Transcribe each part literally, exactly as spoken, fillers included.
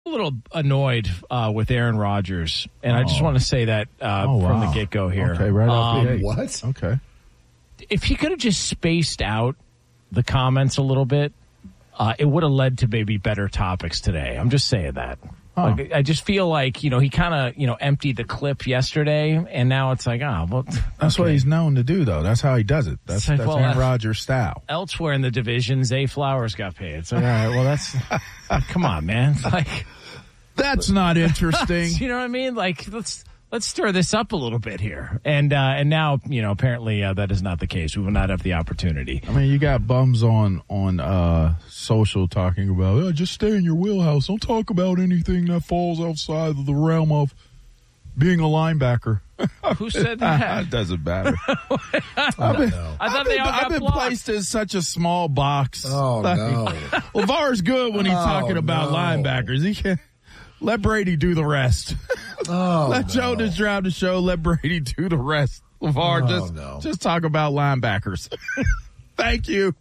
a little annoyed uh, with Aaron Rodgers, and oh. I just want to say that uh, oh, from wow. the get-go here. Okay, right off um, the gate. What? Okay. If he could have just spaced out the comments a little bit, uh, it would have led to maybe better topics today. I'm just saying that. Huh. Like, I just feel like, you know, he kind of, you know, emptied the clip yesterday, and now it's like, oh, well. That's okay. what he's known to do, though. That's how he does it. That's, like, that's well, Aaron uh, Rodgers' style. Elsewhere in the division, Zay Flowers got paid. It's like, all right, well, that's, come on, man. Like, that's not interesting. You know what I mean? Like, let's let's stir this up a little bit here. And uh, and now, you know, apparently uh, that is not the case. We will not have the opportunity. I mean, you got bums on on uh, social talking about, oh, just stay in your wheelhouse. Don't talk about anything that falls outside of the realm of being a linebacker. Who said that? It doesn't matter. I, I've been, I thought I've they been, all got I've been blocked. placed in such a small box. Oh, like, no. LeVar's good when he's Oh, talking about no. linebackers. He can let Brady do the rest. Oh, let no. Jonas drive the show. Let Brady do the rest. LeVar, Oh, just, no. just talk about linebackers. Thank you.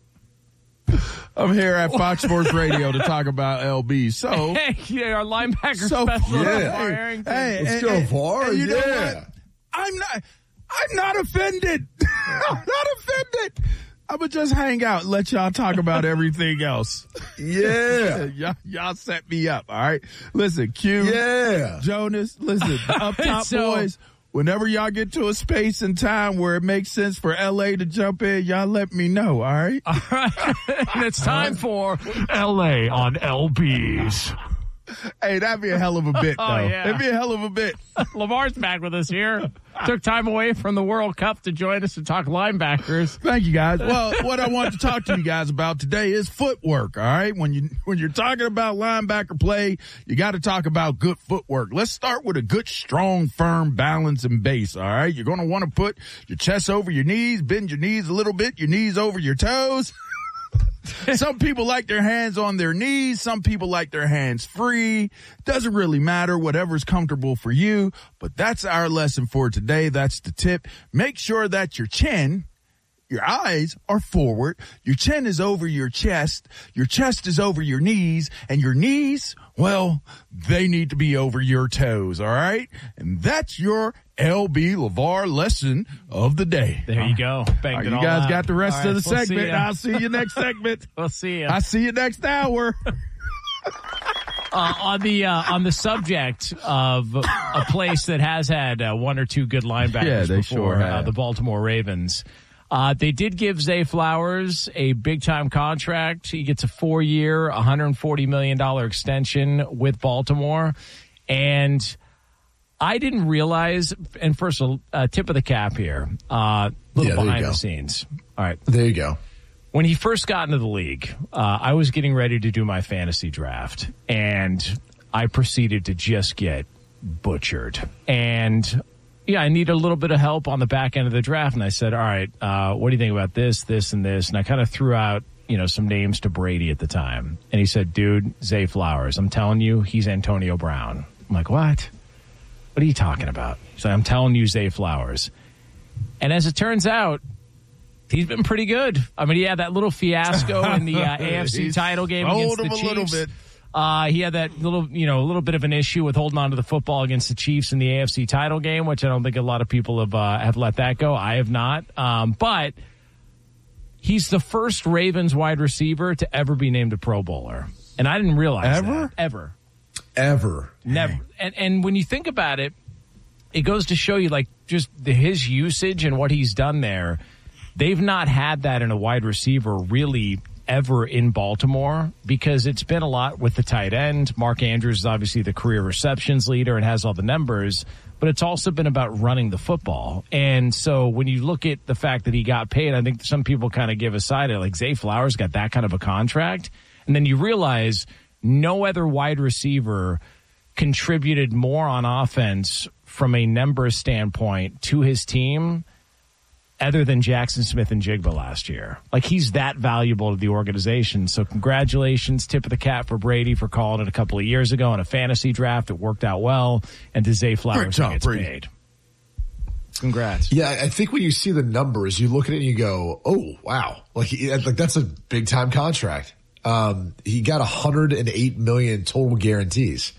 I'm here at Fox Sports Radio to talk about L B. So, Hey, yeah, our linebacker so specialist, yeah. LeVar Arrington. hey, Let's and- go, and- VAR. and you know Yeah. what? I'm not. I'm not offended. I'm not offended. I would just hang out and let y'all talk about everything else. Yeah. y'all, y'all set me up. All right. Listen, Q, Yeah. Jonas. Listen, up top So- boys. Whenever y'all get to a space and time where it makes sense for L A to jump in, y'all let me know. All right. All right. And it's time for L A on L Bs. Hey, that'd be a hell of a bit, though. Oh, yeah. It'd be a hell of a bit. LeVar's back with us here. Took time away from the World Cup to join us to talk linebackers. Thank you, guys. Well, what I want to talk to you guys about today is footwork. All right, when you when you're talking about linebacker play, you got to talk about good footwork. Let's start with a good, strong, firm balance and base. All right, you're going to want to put your chest over your knees, bend your knees a little bit, your knees over your toes. Some people like their hands on their knees. Some people like their hands free. Doesn't really matter, whatever's comfortable for you. But that's our lesson for today. That's the tip. Make sure that your chin, your eyes are forward. Your chin is over your chest. Your chest is over your knees. And your knees, well, they need to be over your toes, all right? And that's your L B LeVar lesson of the day. There you go. Banged All right, it you all guys out. got the rest All of right, the we'll see segment. ya. I'll see you next segment. We'll see you. I'll see you next hour. Uh, on the uh, on the subject of a place that has had uh, one or two good linebackers Yeah, they before, sure have. uh, the Baltimore Ravens. Uh, they did give Zay Flowers a big-time contract. He gets a four-year, one hundred forty million dollars extension with Baltimore. And I didn't realize, and first, a uh, tip of the cap here, uh, little Yeah, there you behind go. the scenes. All right. There you go. When he first got into the league, uh, I was getting ready to do my fantasy draft, and I proceeded to just get butchered. And, yeah, I needed a little bit of help on the back end of the draft, and I said, all right, uh, what do you think about this, this, and this? And I kind of threw out, you know, some names to Brady at the time. And he said, dude, Zay Flowers, I'm telling you, he's Antonio Brown. I'm like, what? What are you talking about? He's like, I'm telling you, Zay Flowers. And as it turns out, he's been pretty good. I mean, he had that little fiasco in the uh, A F C He's title game sold against the him a Chiefs. little bit. Uh, he had that little, you know, a little bit of an issue with holding on to the football against the Chiefs in the A F C title game, which I don't think a lot of people have uh, have let that go. I have not. Um, but he's the first Ravens wide receiver to ever be named a Pro Bowler, and I didn't realize Ever? that. Ever. Ever. Never. And and when you think about it, it goes to show you, like, just the, his usage and what he's done there. They've not had that in a wide receiver really ever in Baltimore, because it's been a lot with the tight end. Mark Andrews is obviously the career receptions leader and has all the numbers, but it's also been about running the football. And so when you look at the fact that he got paid, I think some people kind of give a side of, like, Zay Flowers got that kind of a contract. And then you realize no other wide receiver contributed more on offense from a numbers standpoint to his team other than Jackson Smith and Jigba last year. Like, he's that valuable to the organization. So congratulations, tip of the cap for Brady for calling it a couple of years ago in a fantasy draft. It worked out well. And to Zay Flowers, who gets Brady. paid. Congrats. Yeah, I think when you see the numbers, you look at it and you go, oh, wow. Like, like that's a big-time contract. um, he got one hundred eight million total guarantees.